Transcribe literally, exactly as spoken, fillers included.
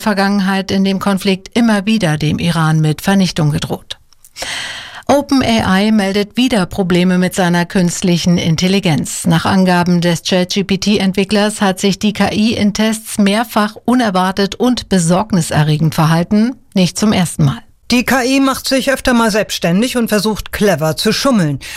Vergangenheit in dem Konflikt immer wieder dem Iran mit Vernichtung gedroht. OpenAI meldet wieder Probleme mit seiner künstlichen Intelligenz. Nach Angaben des ChatGP T-Entwicklers hat sich die K I in Tests mehrfach unerwartet und besorgniserregend verhalten, nicht zum ersten Mal. Die K I macht sich öfter mal selbstständig und versucht clever zu schummeln.